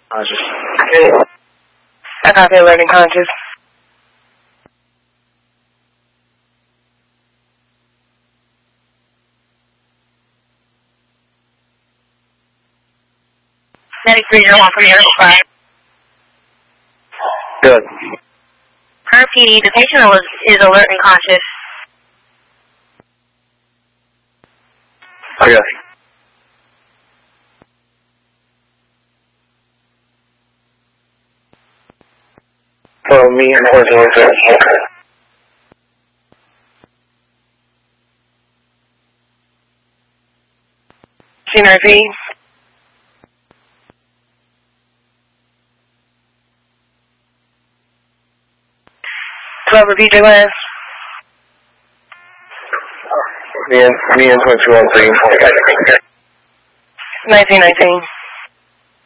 Conscious. Good. I copy alert and conscious. Good. Per PD, the patient is alert and conscious. Okay. Follow me and horse. CNRP. Repeat your last. Me and 2213. 1919.